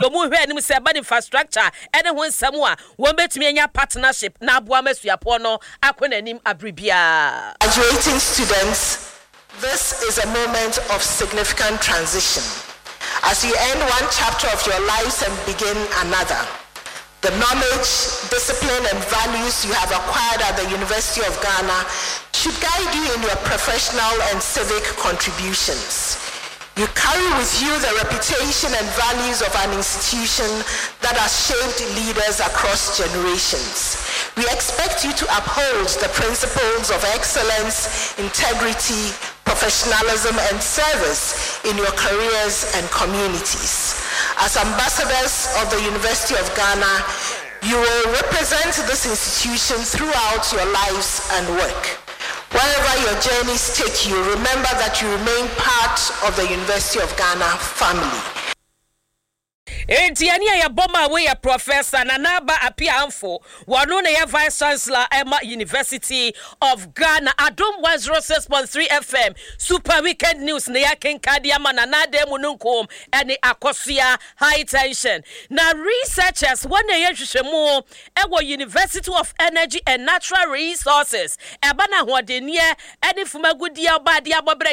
Yomu hwe anim se ba infrastructure ene ho nsam a wo betumi anya partnership na aboa masuapo no akona nim abribia. Graduating students, this is a moment of significant transition. As you end one chapter of your lives and begin another, the knowledge, discipline, and values you have acquired at the University of Ghana should guide you in your professional and civic contributions. You carry with you the reputation and values of an institution that has shaped leaders across generations. We expect you to uphold the principles of excellence, integrity, professionalism, and service in your careers and communities. As ambassadors of the University of Ghana, you will represent this institution throughout your lives and work. Wherever your journeys take you, remember that you remain part of the University of Ghana family. Entiania ya boma we ya professor Nanaba Apia Amfo wano na ya vice chancellor Emma University of Ghana Adom 106.3 FM super weekend news na ya kenkadia mananade mununkom ene akosia high tension na researchers wana ya hwehwemu ewo University of Energy and Natural Resources eba na hodenie ene fumagudia ba dia bobre